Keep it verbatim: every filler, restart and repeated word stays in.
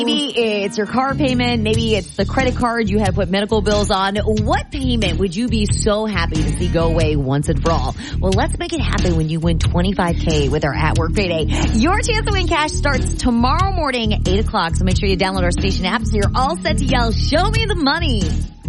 Maybe it's your car payment. Maybe it's the credit card you had to put medical bills on. What payment would you be so happy to see go away once and for all? Well, let's make it happen when you win twenty-five K with our At Work Payday. Your chance to win cash starts tomorrow morning at eight o'clock. So make sure you download our station app so you're all set to yell, "Show me the money."